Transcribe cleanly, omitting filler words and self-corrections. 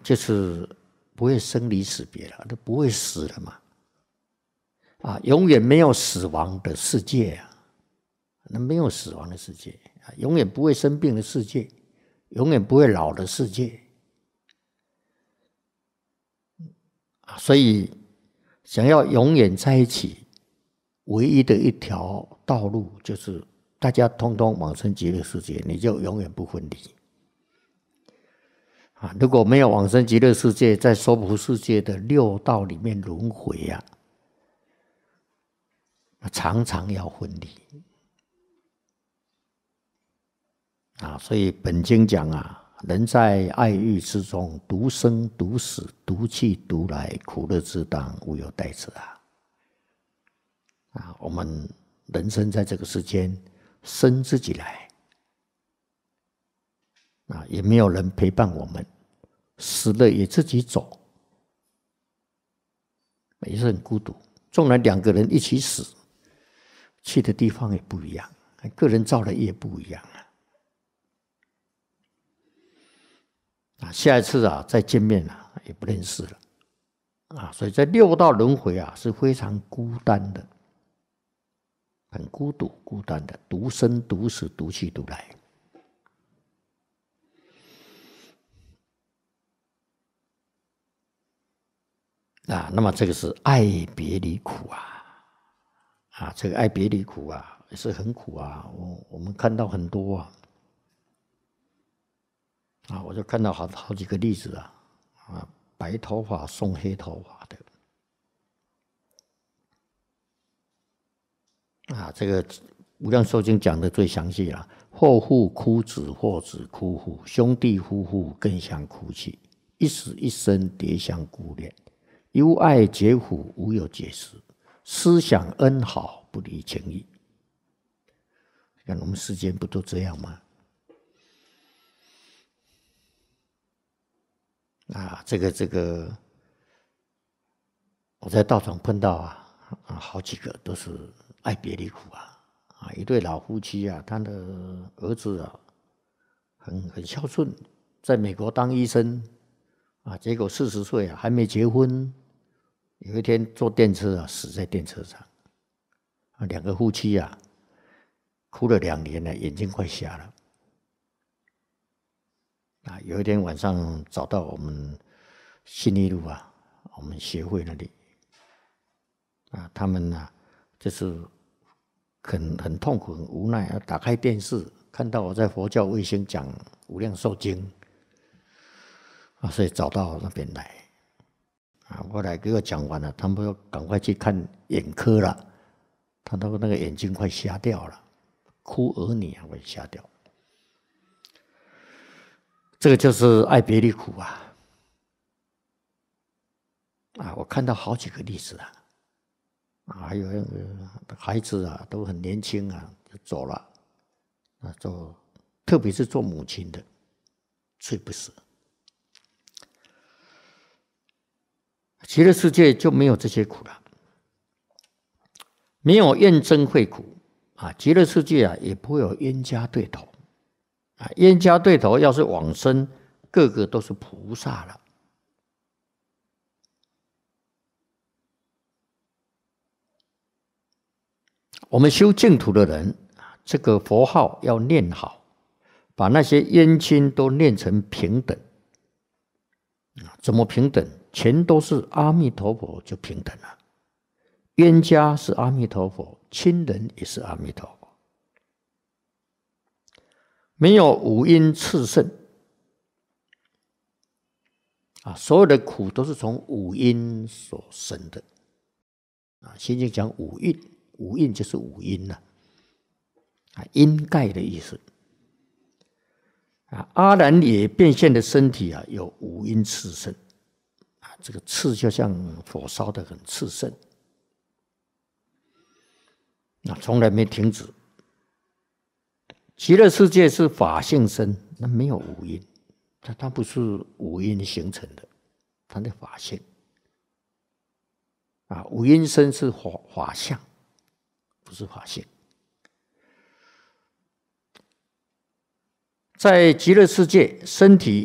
就是不会生离死别了，都不会死了嘛，永远没有死亡的世界啊，那没有死亡的世界啊，永远不会生病的世界，永远不会老的世界啊，所以想要永远在一起，唯一的一条道路就是大家通通往生极乐世界，你就永远不分离。如果没有往生极乐世界，在娑婆世界的六道里面轮回常常要分离所以本经讲人在爱欲之中，独生独死，独去独来，苦乐之当，无有代之我们人生在这个世间，生自己来也没有人陪伴我们，死了也自己走，也是很孤独。纵然两个人一起死，去的地方也不一样，个人造的业不一样下一次再见面也不认识了所以在六道轮回是非常孤单的，很孤独孤单的，独生独死，独去独来那么这个是爱别离苦这个爱别离苦也是很苦我们看到很多我就看到好几个例子白头发送黑头发的这个无量寿经讲的最详细了，或父哭子，或子哭父，兄弟夫妇更相哭泣，一死一生迭相顾恋，忧爱结苦，无有解释，思想恩好，不离情义。看我们世间不都这样吗？这个，我在道场碰到好几个都是爱别离苦一对老夫妻他的儿子很孝顺，在美国当医生结果40岁还没结婚，有一天坐电车死在电车上两个夫妻哭了2年了，眼睛快瞎了有一天晚上找到我们信义路我们协会那里他们就是很痛苦很无奈打开电视看到我在佛教卫星讲无量寿经所以找到那边来后来给我讲完了，他们要赶快去看眼科了，他那个眼睛快瞎掉了，哭儿女会瞎掉。这个就是爱别离苦我看到好几个例子还有那个孩子都很年轻就走了特别是做母亲的最不舍。极乐世界就没有这些苦了，没有怨憎会苦极乐世界也不会有冤家对头冤家对头要是往生，个个都是菩萨了。我们修净土的人，这个佛号要念好，把那些冤亲都念成平等怎么平等？全都是阿弥陀佛就平等了。冤家是阿弥陀佛，亲人也是阿弥陀佛，没有五阴炽盛所有的苦都是从五阴所生的心经讲五蕴，五蕴就是五阴阴盖的意思阿难也变现的身体有五阴炽盛这个炽就像火烧的很炽盛从来没停止。极乐世界是法性身，那没有五阴，它不是五阴形成的，它的法性五阴身是法相，不是法性。在极乐世界，身体